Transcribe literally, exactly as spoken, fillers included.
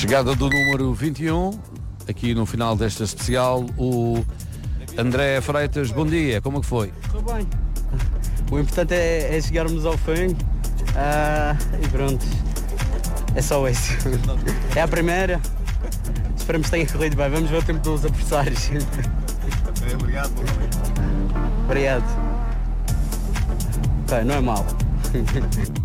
Chegada do número vinte e um, aqui no final desta especial, o André Freitas. Bom dia, como é que foi? Estou bem. O importante é, é chegarmos ao fim uh, e pronto. É só isso. É a primeira. Esperamos que tenha corrido bem. Vamos ver o tempo dos adversários. Obrigado. Obrigado. Bem, não é mal.